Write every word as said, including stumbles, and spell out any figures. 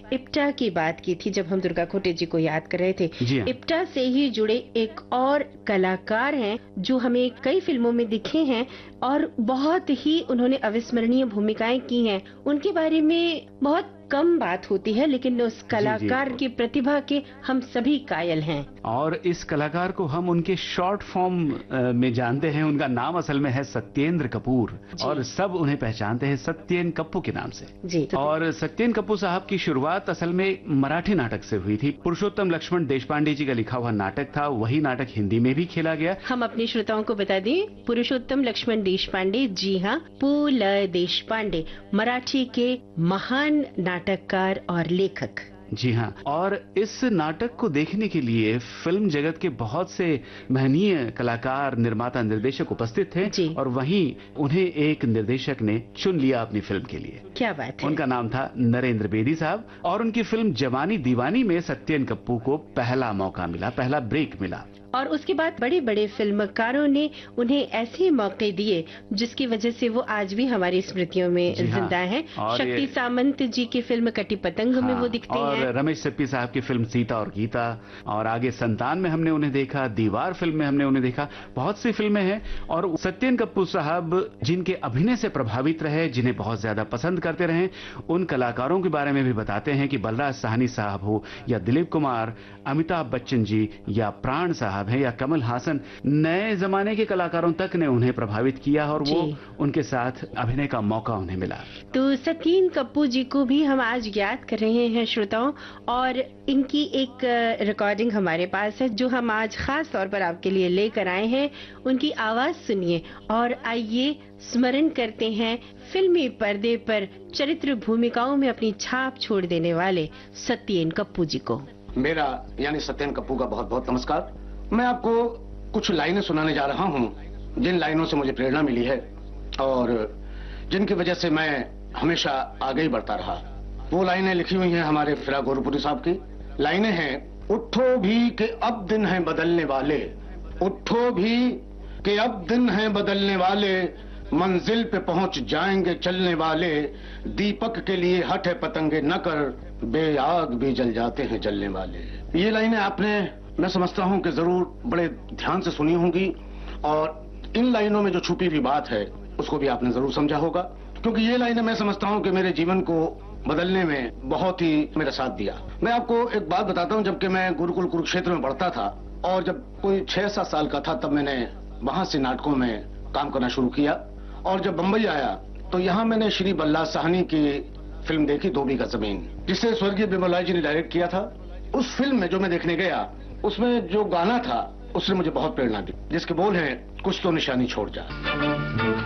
इप्टा की बात की थी जब हम दुर्गा खोटे जी को याद कर रहे थे। जी हाँ। इप्टा से ही जुड़े एक और कलाकार हैं जो हमें कई फिल्मों में दिखे हैं और बहुत ही उन्होंने अविस्मरणीय भूमिकाएं की हैं। उनके बारे में बहुत कम बात होती है, लेकिन उस कलाकार की प्रतिभा के हम सभी कायल हैं। और इस कलाकार को हम उनके शॉर्ट फॉर्म में जानते हैं। उनका नाम असल में है सत्येंद्र कपूर और सब उन्हें पहचानते हैं सत्येन कप्पू के नाम से। जी। और सत्येन कप्पू साहब की शुरुआत असल में मराठी नाटक से हुई थी। पुरुषोत्तम लक्ष्मण देशपांडे जी का लिखा हुआ नाटक था, वही नाटक हिंदी में भी खेला गया। हम अपने श्रोताओं को बता दें, पुरुषोत्तम लक्ष्मण देशपांडे, जी हाँ, पु ल देशपांडे, मराठी के महान नाटककार और लेखक। जी हाँ। और इस नाटक को देखने के लिए फिल्म जगत के बहुत से महनीय कलाकार, निर्माता, निर्देशक उपस्थित थे और वहीं उन्हें एक निर्देशक ने चुन लिया अपनी फिल्म के लिए। क्या बात है। उनका नाम था नरेंद्र बेदी साहब और उनकी फिल्म जवानी दीवानी में सत्येन कप्पू को पहला मौका मिला, पहला ब्रेक मिला। और उसके बाद बड़े बड़े फिल्मकारों ने उन्हें ऐसे मौके दिए जिसकी वजह से वो आज भी हमारी स्मृतियों में जिंदा हैं। शक्ति सामंत जी की फिल्म कटी पतंग हाँ, में वो दिखते और हैं। रमेश सिप्पी साहब की फिल्म सीता और गीता, और आगे संतान में हमने उन्हें देखा, दीवार फिल्म में हमने उन्हें देखा। बहुत सी फिल्में हैं। और सत्येन कप्पू साहब जिनके अभिनय से प्रभावित रहे, जिन्हें बहुत ज्यादा पसंद करते रहे, उन कलाकारों के बारे में भी बताते हैं कि बलराज साहनी साहब हो या दिलीप कुमार, अमिताभ बच्चन जी या प्राण साहब है या कमल हासन, नए जमाने के कलाकारों तक ने उन्हें प्रभावित किया और वो उनके साथ अभिनय का मौका उन्हें मिला। तो सत्येन कप्पू जी को भी हम आज याद कर रहे हैं श्रोताओं, और इनकी एक रिकॉर्डिंग हमारे पास है जो हम आज खास तौर पर आपके लिए लेकर आए हैं। उनकी आवाज सुनिए और आइए स्मरण करते हैं फिल्मी पर्दे पर चरित्र भूमिकाओं में अपनी छाप छोड़ देने वाले सत्येन कप्पू जी को। मेरा यानी सत्येन कप्पू का बहुत बहुत नमस्कार। मैं आपको कुछ लाइनें सुनाने जा रहा हूं जिन लाइनों से मुझे प्रेरणा मिली है और जिनकी वजह से मैं हमेशा आगे ही बढ़ता रहा। वो लाइनें लिखी हुई हैं हमारे फिरा गोरपुरी साहब की। लाइनें हैं, उठो भी कि अब दिन हैं बदलने वाले, उठो भी कि अब दिन हैं बदलने वाले, मंजिल पे पहुंच जाएंगे चलने वाले, दीपक के लिए हट है पतंगे न कर, बेआग भी जल जाते हैं जलने वाले। ये लाइनें आपने, मैं समझता हूं कि जरूर बड़े ध्यान से सुनी होंगी और इन लाइनों में जो छुपी हुई बात है उसको भी आपने जरूर समझा होगा, क्योंकि ये लाइनें मैं समझता हूं कि मेरे जीवन को बदलने में बहुत ही मेरा साथ दिया। मैं आपको एक बात बताता हूं, जबकि मैं गुरुकुल कुरुक्षेत्र में पढ़ता था और जब कोई छह सात साल का था तब मैंने वहां से नाटकों में काम करना शुरू किया और जब बंबई आया तो यहाँ मैंने श्री बलराज साहनी की फिल्म देखी, दो बीघा जमीन, जिसे स्वर्गीय बिमल जी ने डायरेक्ट किया था। उस फिल्म में जो मैं देखने गया उसमें जो गाना था उसने मुझे बहुत प्रेरणा दी, जिसके बोल हैं, कुछ तो निशानी छोड़ जा।